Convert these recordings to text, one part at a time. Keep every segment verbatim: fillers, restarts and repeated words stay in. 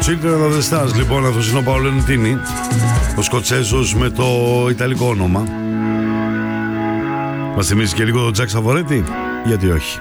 Children of the Stars, λοιπόν, αυτός είναι ο Παόλο Νουτίνη, ο Σκοτσέζος με το ιταλικό όνομα. Μας θυμίζει και λίγο τον Τζακ Σαβορέτη, γιατί όχι.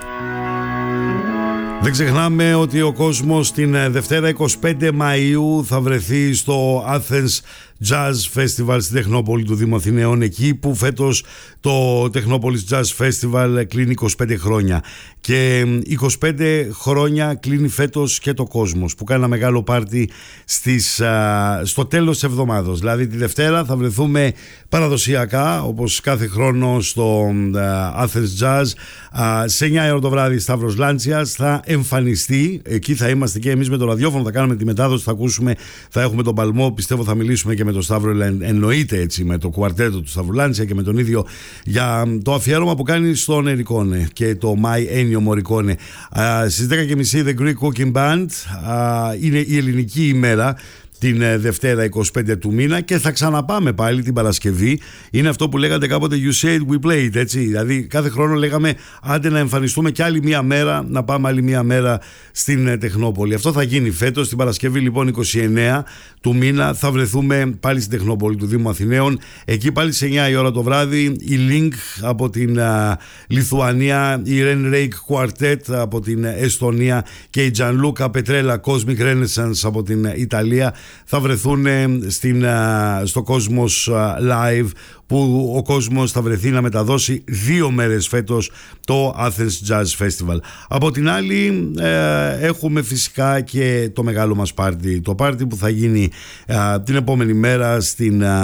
Δεν ξεχνάμε ότι ο κόσμος την Δευτέρα εικοστή πέμπτη Μαΐου θα βρεθεί στο Athens Jazz Festival στην Τεχνόπολη του Δήμου Αθηναίων, εκεί που φέτος το Τεχνόπολης Jazz Festival κλείνει είκοσι πέντε χρόνια. Και είκοσι πέντε χρόνια κλείνει φέτος και το κόσμος, που κάνει ένα μεγάλο πάρτι στις, α, στο τέλος της εβδομάδας. Δηλαδή τη Δευτέρα θα βρεθούμε παραδοσιακά, όπως κάθε χρόνο, στο α, Athens Jazz. Α, σε εννιά η ώρα το βράδυ Σταύρος Λάντσιας θα εμφανιστεί. Εκεί θα είμαστε και εμείς με το ραδιόφωνο, θα κάνουμε τη μετάδοση, θα ακούσουμε, θα έχουμε τον παλμό. Πιστεύω θα μιλήσουμε και με τον Σταύρο, εννοείται έτσι, με το κουαρτέτο του Σταύρου Λάντσια και με τον ίδιο για το αφιέρωμα που κάνει στον Ερικόνε και το My Ennio Morricone. Στις δέκα και μισή The Greek Cooking Band. Είναι η ελληνική ημέρα την Δευτέρα εικοστή πέμπτη του μήνα και θα ξαναπάμε πάλι την Παρασκευή. Είναι αυτό που λέγατε κάποτε You said we played, έτσι. Δηλαδή κάθε χρόνο λέγαμε άντε να εμφανιστούμε κι άλλη μία μέρα, να πάμε άλλη μία μέρα στην Τεχνόπολη. Αυτό θα γίνει φέτος. Την Παρασκευή λοιπόν εικοστή ενάτη του μήνα θα βρεθούμε πάλι στην Τεχνόπολη του Δήμου Αθηναίων. Εκεί πάλι σε εννιά η ώρα το βράδυ η Link από την uh, Λιθουανία, η Ren Rake Quartet από την Εστονία και η Gianluca Petrella Cosmic Renaissance από την Ιταλία θα βρεθούν στην, στο Κόσμος Live, που ο κόσμος θα βρεθεί να μεταδώσει δύο μέρες φέτος το Athens Jazz Festival. Από την άλλη ε, έχουμε φυσικά και το μεγάλο μας πάρτι, το πάρτι που θα γίνει ε, την επόμενη μέρα στην, ε,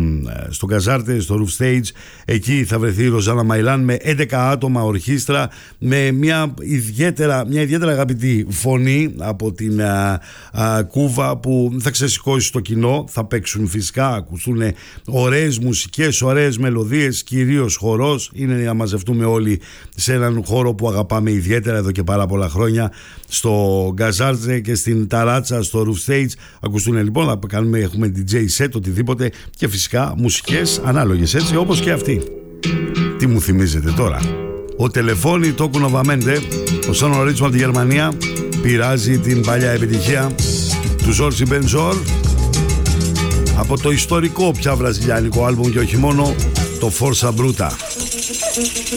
στο Καζάρτε, στο Roof Stage. Εκεί θα βρεθεί η Ροζάνα Μαϊλάν με έντεκα άτομα ορχήστρα, με μια ιδιαίτερα, μια ιδιαίτερα αγαπητή φωνή από την ε, ε, Κούβα, που θα ξεσηκώσει το κοινό. Θα παίξουν φυσικά, ακουστούν ωραίες μουσικές, ωραίες μελωδίες, κυρίως χορός. Είναι να μαζευτούμε όλοι σε έναν χώρο που αγαπάμε ιδιαίτερα εδώ και πάρα πολλά χρόνια, στο Γκαζάρτζε και στην Ταράτσα, στο Roof Stage. Ακουστούν λοιπόν, θα κάνουμε, έχουμε ντι τζέι set, οτιδήποτε, και φυσικά μουσικές ανάλογες, έτσι όπως και αυτή. Τι μου θυμίζετε τώρα? Ο Τελεφώνη Τόκου Νοβαμέντε, ο Σόνο Ρίτσμα από τη Γερμανία, πειράζει την παλιά επιτυχία του Ζόρζι Μπεντζόρ από το ιστορικό πια βραζιλιάνικο άλμπουμ και όχι μόνο, το Forza Bruta.